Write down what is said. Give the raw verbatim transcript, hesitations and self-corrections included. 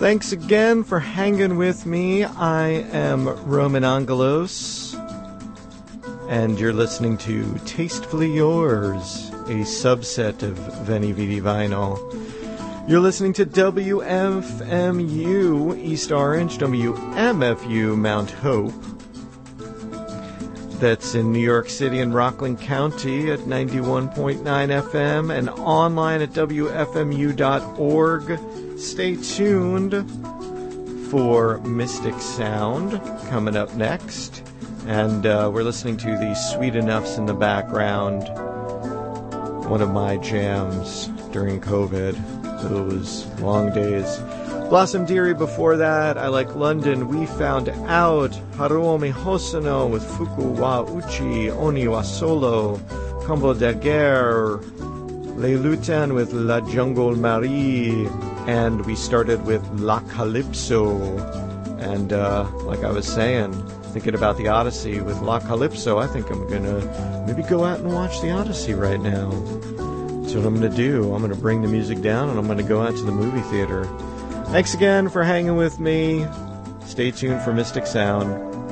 Thanks again for hanging with me. I am Roman Angelos, and you're listening to Tastefully Yours, a subset of Veni Vidi Vinyl. You're listening to W F M U East Orange, W M F U Mount Hope. That's in New York City and Rockland County at ninety-one point nine F M and online at W F M U dot org. Stay tuned for Mystic Sound coming up next. And uh, we're listening to the Sweet Enoughs in the background. One of my jams during COVID. Those long days. Blossom Dearie before that. I Like London. We Found Out. Haruomi Hosono with Fuku wa Uchi. Oni wa Solo. Combo de Guerre. Les Lutins with La Jungle Marie. And we started with La Calypso. And uh, like I was saying, thinking about the Odyssey with La Calypso, I think I'm going to maybe go out and watch the Odyssey right now. That's what I'm going to do. I'm going to bring the music down and I'm going to go out to the movie theater. Thanks again for hanging with me. Stay tuned for Mystic Sound.